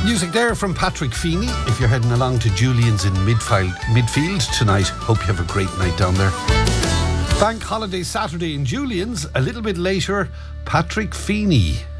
Music there from Patrick Feeney. If you're heading along to Julian's in Midfield tonight, hope you have a great night down there. Bank holiday Saturday in Julian's. A little bit later, Patrick Feeney.